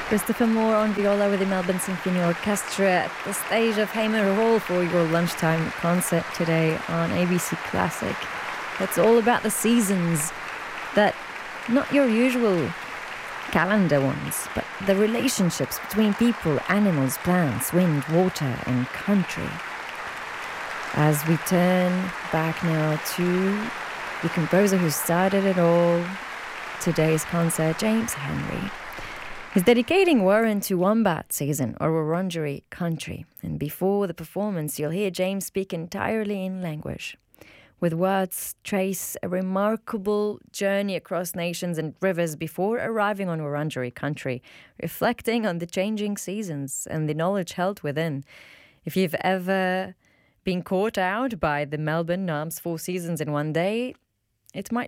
Christopher Moore on viola with the Melbourne Symphony Orchestra at the stage of Hamer Hall for your lunchtime concert today on ABC Classic. It's all about the seasons, that not your usual calendar ones, but the relationships between people, animals, plants, wind, water and country. As we turn back now to the composer who started it all, today's concert, James Henry. He's dedicating Warren to Wombat season, or Wurundjeri country. And before the performance, you'll hear James speak entirely in language. With words, trace a remarkable journey across nations and rivers before arriving on Wurundjeri country, reflecting on the changing seasons and the knowledge held within. If you've ever been caught out by the Melbourne Arms 4 seasons in one day, it might